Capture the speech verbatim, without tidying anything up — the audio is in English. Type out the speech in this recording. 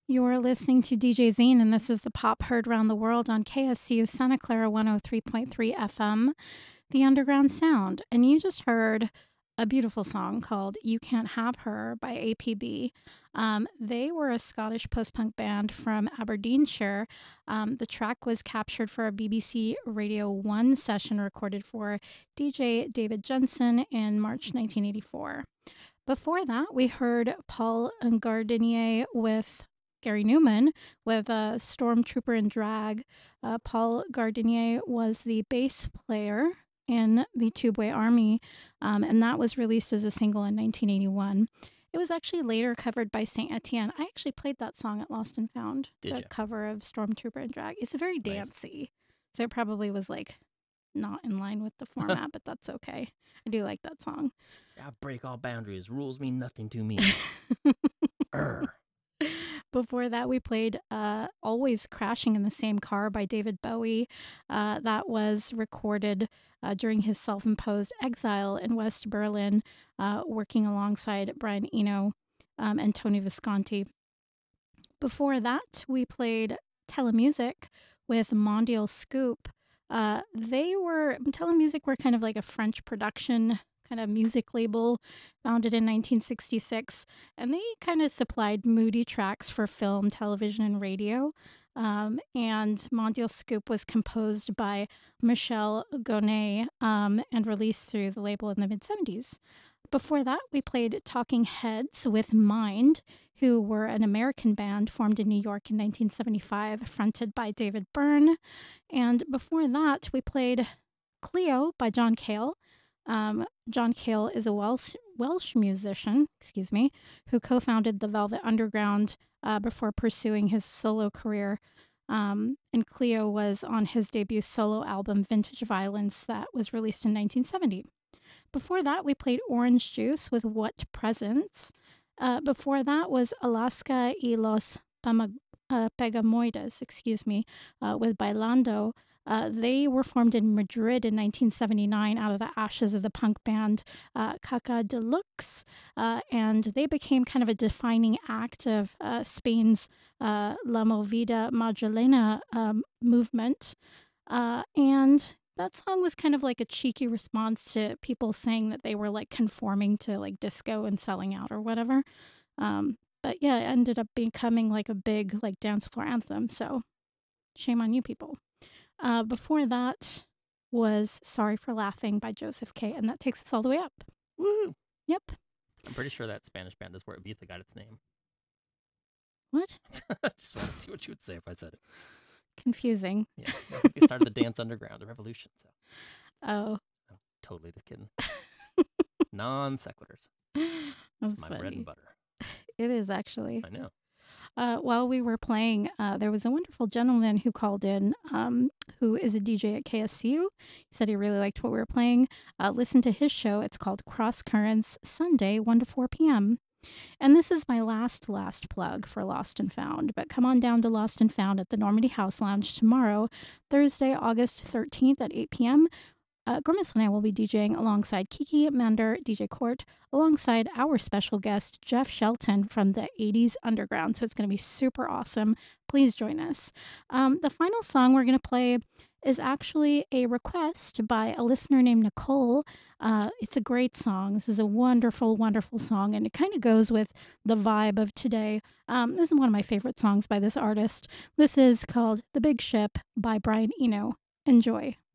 You're listening to D J Zine, and this is the pop heard around the world on K S C U Santa Clara one oh three point three F M, The Underground Sound. And you just heard a beautiful song called You Can't Have Her by A P B. Um, they were a Scottish post-punk band from Aberdeenshire. Um, the track was captured for a B B C Radio one session recorded for D J David Jensen in March nineteen eighty-four. Before that, we heard Paul Gardinier with Gary Newman with uh, Stormtrooper and Drag. Uh, Paul Gardinier was the bass player in the Tubeway Army, um, and that was released as a single in nineteen eighty-one. It was actually later covered by Saint Etienne. I actually played that song at Lost and Found, Did the ya? cover of Stormtrooper and Drag. It's very Nice. dancey, so it probably was like not in line with the format, but that's okay. I do like that song. I break all boundaries. Rules mean nothing to me. Urgh. Before that, we played uh, Always Crashing in the Same Car by David Bowie. Uh, that was recorded uh, during his self-imposed exile in West Berlin, uh, working alongside Brian Eno um, and Tony Visconti. Before that, we played Telemusic with Mondial Scoop. Uh, they were, Telemusic were kind of like a French production kind of music label founded in nineteen sixty-six, and they kind of supplied moody tracks for film, television, and radio. Um, and Mondial Scoop was composed by Michel Gonnet um, and released through the label in the mid-seventies. Before that, we played Talking Heads with Mind, who were an American band formed in New York in nineteen seventy-five, fronted by David Byrne. And before that, we played Cleo by John Cale. Um, John Cale is a Welsh, Welsh musician, excuse me, who co-founded the Velvet Underground uh, before pursuing his solo career. Um, and Cleo was on his debut solo album, Vintage Violence, that was released in nineteen seventy. Before that, we played Orange Juice with What Presents. Uh, before that was Alaska y los Pama- uh, Pegamoides, excuse me, uh, with Bailando. Uh, they were formed in Madrid in nineteen seventy-nine out of the ashes of the punk band uh, Caca Deluxe, uh, and they became kind of a defining act of uh, Spain's uh, La Movida Madrilena um, movement. Uh, and that song was kind of like a cheeky response to people saying that they were like conforming to like disco and selling out or whatever. Um, but yeah, it ended up becoming like a big like dance floor anthem. So shame on you people. Uh, before that was Sorry for Laughing by Joseph K. And that takes us all the way up. Woo! Yep. I'm pretty sure that Spanish band is where Ibiza got its name. What? Just want to see what you would say if I said it. Confusing. Yeah, I think they started the Dance Underground, the revolution. So. Oh. I'm totally just kidding. Non sequiturs. That's my funny. bread and butter. It is actually. I know. Uh, while we were playing, uh, there was a wonderful gentleman who called in, um, who is a D J at K S C U. He said he really liked what we were playing. Uh, listen to his show. It's called Cross Currents, Sunday, one to four p.m. And this is my last, last plug for Lost and Found. But come on down to Lost and Found at the Normandy House Lounge tomorrow, Thursday, August thirteenth at eight p.m. Uh, Grimace and I will be DJing alongside Kiki Mander, D J Court, alongside our special guest, Jeff Shelton from the eighties Underground. So it's going to be super awesome. Please join us. Um, the final song we're going to play is actually a request by a listener named Nicole. Uh, it's a great song. This is a wonderful, wonderful song, and it kind of goes with the vibe of today. Um, this is one of my favorite songs by this artist. This is called The Big Ship by Brian Eno. Enjoy.